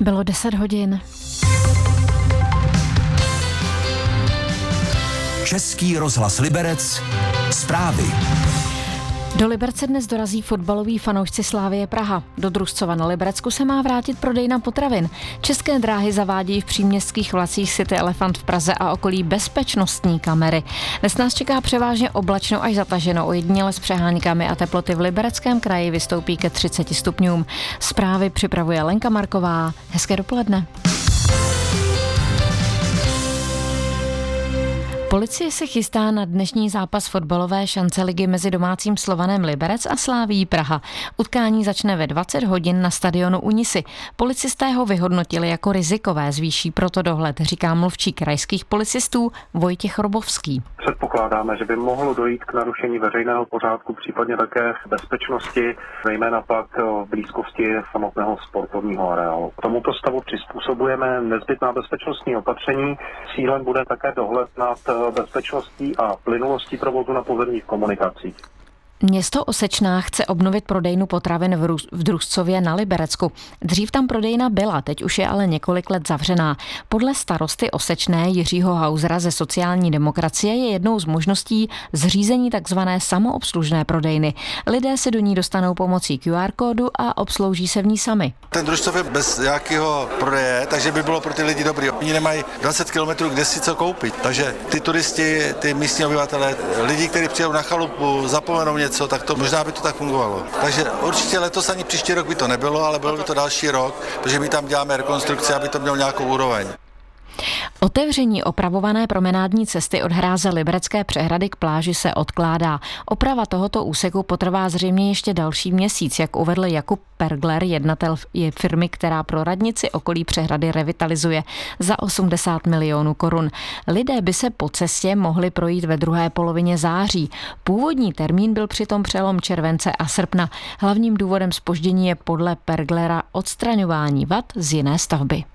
Bylo 10 hodin. Český rozhlas Liberec. Zprávy. Do Liberce dnes dorazí fotbaloví fanoušci Slavie Praha. Do Družcova na Liberecku se má vrátit prodejna potravin. České dráhy zavádí v příměstských vlacích City Elefant v Praze a okolí bezpečnostní kamery. Dnes nás čeká převážně oblačno až zataženo, ojediněle s přeháňkami a teploty v Libereckém kraji vystoupí ke 30 stupňům. Zprávy připravuje Lenka Marková. Hezké dopoledne. Policie se chystá na dnešní zápas fotbalové šance ligy mezi domácím Slovanem Liberec a Slavií Praha. Utkání začne ve 20 hodin na stadionu u Nisy. Policisté ho vyhodnotili jako rizikové, zvýší proto dohled, říká mluvčí krajských policistů Vojtěch Robovský. Předpokládáme, že by mohlo dojít k narušení veřejného pořádku, případně také bezpečnosti, zejména pak v blízkosti samotného sportovního areálu. K tomuto stavu přizpůsobujeme nezbytná bezpečnostní opatření. Cílem bude také dohled nad bezpečností a plynulostí provozu na pozemních komunikacích. Město Osečná chce obnovit prodejnu potravin v Družcově na Liberecku. Dřív tam prodejna byla, teď už je ale několik let zavřená. Podle starosty Osečné Jiřího Hausera ze sociální demokracie je jednou z možností zřízení takzvané samoobslužné prodejny. Lidé se do ní dostanou pomocí QR kódu a obslouží se v ní sami. Ten Družcov je bez nějakého prodeje, takže by bylo pro ty lidi dobrý. Oni nemají 20 kilometrů, kde si co koupit. Takže ty turisti, ty místní obyvatelé, lidi, kteří přijdou na chalupu, zapomenou něco, tak to možná by to tak fungovalo. Takže určitě letos ani příští rok by to nebylo, ale bylo by to další rok, protože my tam děláme rekonstrukci, aby to mělo nějakou úroveň. Otevření opravované promenádní cesty od hráze Liberecké přehrady k pláži se odkládá. Oprava tohoto úseku potrvá zřejmě ještě další měsíc, jak uvedl Jakub Pergler, jednatel firmy, která pro radnici okolí přehrady revitalizuje za 80 milionů korun. Lidé by se po cestě mohli projít ve druhé polovině září. Původní termín byl přitom přelom července a srpna. Hlavním důvodem zpoždění je podle Perglera odstraňování vad z jiné stavby.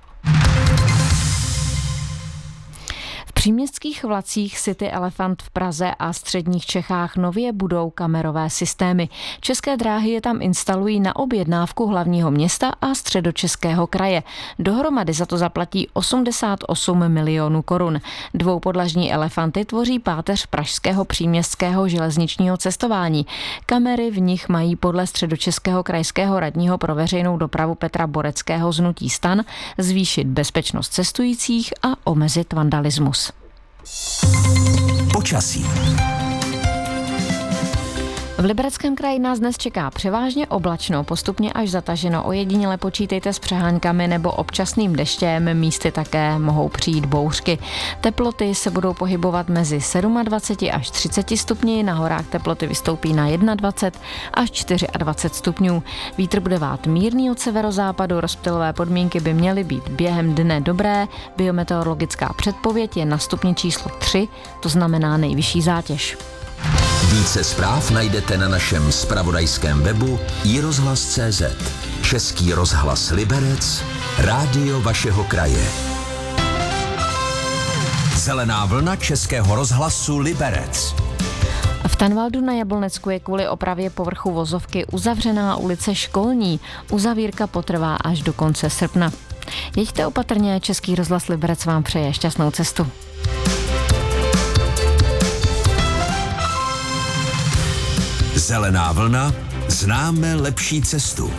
V příměstských vlacích City Elefant v Praze a středních Čechách nově budou kamerové systémy. České dráhy je tam instalují na objednávku hlavního města a Středočeského kraje. Dohromady za to zaplatí 88 milionů korun. Dvoupodlažní elefanty tvoří páteř pražského příměstského železničního cestování. Kamery v nich mají podle Středočeského krajského radního pro veřejnou dopravu Petra Boreckého z hnutí STAN zvýšit bezpečnost cestujících a omezit vandalismus. Počasí. V Libereckém kraji nás dnes čeká převážně oblačno, postupně až zataženo. Ojediněle počítejte s přeháňkami nebo občasným deštěm, místy také mohou přijít bouřky. Teploty se budou pohybovat mezi 27 až 30 stupni, na horách teploty vystoupí na 21 až 24 stupňů. Vítr bude vát mírný od severozápadu, rozptylové podmínky by měly být během dne dobré. Biometeorologická předpověď je na stupni číslo 3, to znamená nejvyšší zátěž. Více zpráv najdete na našem zpravodajském webu iRozhlas.cz. Český rozhlas Liberec, rádio vašeho kraje. Zelená vlna Českého rozhlasu Liberec. V Tanvaldu na Jablonecku je kvůli opravě povrchu vozovky uzavřená ulice Školní. Uzavírka potrvá až do konce srpna. Jeďte opatrně, Český rozhlas Liberec vám přeje šťastnou cestu. Zelená vlna, známe lepší cestu.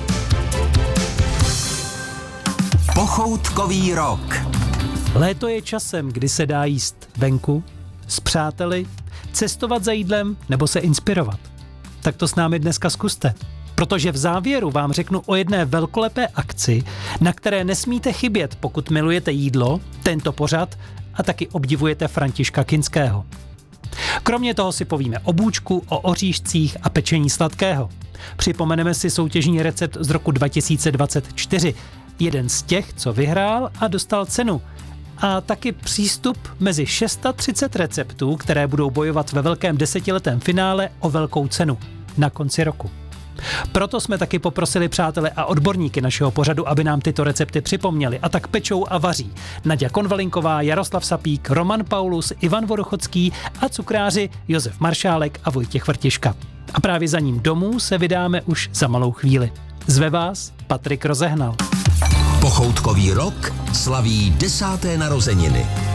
Pochoutkový rok. Léto je časem, kdy se dá jíst venku, s přáteli, cestovat za jídlem nebo se inspirovat. Tak to s námi dneska zkuste. Protože v závěru vám řeknu o jedné velkolepé akci, na které nesmíte chybět, pokud milujete jídlo, tento pořad a taky obdivujete Františka Kinského. Kromě toho si povíme o bůčku, o oříšcích a pečení sladkého. Připomeneme si soutěžní recept z roku 2024. Jeden z těch, co vyhrál a dostal cenu. A taky přístup mezi 630 receptů, které budou bojovat ve velkém 10letém finále o velkou cenu na konci roku. Proto jsme taky poprosili přátele a odborníky našeho pořadu, aby nám tyto recepty připomněli. A tak pečou a vaří Naďa Konvalinková, Jaroslav Sapík, Roman Paulus, Ivan Vodochodský a cukráři Josef Maršálek a Vojtěch Vrtiška. A právě za ním domů se vydáme už za malou chvíli. Zve vás Patrik Rozehnal. Pochoutkový rok slaví 10. narozeniny.